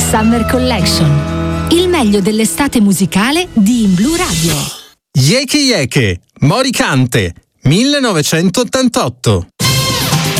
Summer Collection. Il meglio dell'estate musicale di In Blu Radio. Yeke Yeke, Moricante, 1988.